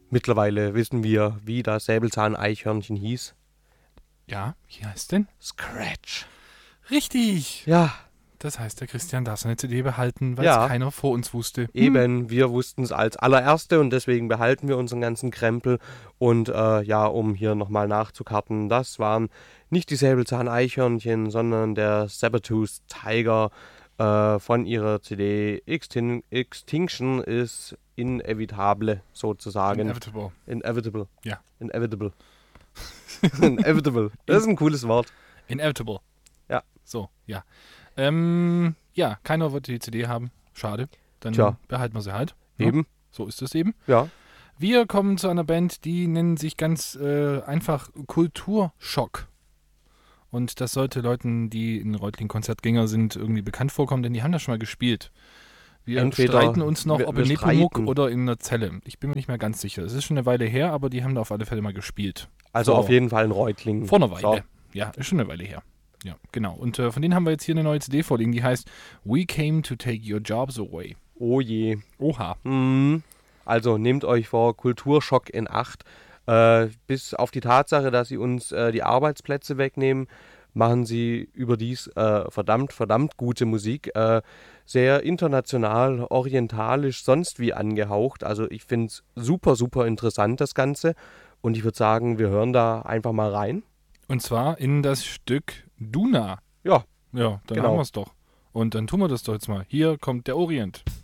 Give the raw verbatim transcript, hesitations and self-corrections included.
Mittlerweile wissen wir, wie das Säbelzahn-Eichhörnchen hieß. Ja, wie heißt denn? Scratch. Richtig. Ja. Das heißt, der Christian darf seine C D behalten, weil Ja. es keiner vor uns wusste. Eben, Hm. wir wussten es als allererste und deswegen behalten wir unseren ganzen Krempel. Und äh, ja, um hier nochmal nachzukarten, das waren nicht die Säbelzahn-Eichhörnchen, sondern der Sabertooth Tiger äh, von ihrer C D Extin- Extinction is Inevitable, sozusagen. Inevitable. Inevitable. Ja. Inevitable. Inevitable. Das ist ein cooles Wort. Inevitable. Ja. So, ja. Ähm, ja, keiner wird die C D haben. Schade. Dann Tja. behalten wir sie halt. Ja, Eben. so ist es eben. Ja. Wir kommen zu einer Band, die nennen sich ganz äh, einfach Kulturschock. Und das sollte Leuten, die in Reutling-Konzertgänger sind, irgendwie bekannt vorkommen, denn die haben das schon mal gespielt. Wir Entweder streiten uns noch, wir- ob wir in Nepomuk streiten. oder in einer Zelle. Ich bin mir nicht mehr ganz sicher. Es ist schon eine Weile her, aber die haben da auf alle Fälle mal gespielt. Also Vor- auf jeden Fall ein Reutling. Vor einer Weile. So. Ja, ist schon eine Weile her. Ja, genau. Und äh, von denen haben wir jetzt hier eine neue C D vorliegen, die heißt We Came to Take Your Jobs Away. Oh je. Oha. Mhm. Also nehmt euch vor Kulturschock in Acht. Äh, bis auf die Tatsache, dass sie uns äh, die Arbeitsplätze wegnehmen, machen sie überdies äh, verdammt, verdammt gute Musik. Äh, sehr international, orientalisch, sonst wie angehaucht. Also ich finde es super, super interessant, das Ganze. Und ich würde sagen, wir hören da einfach mal rein. Und zwar in das Stück Duna. Ja, Ja, dann Genau. haben wir es doch. Und dann tun wir das doch jetzt mal. Hier kommt der Orient.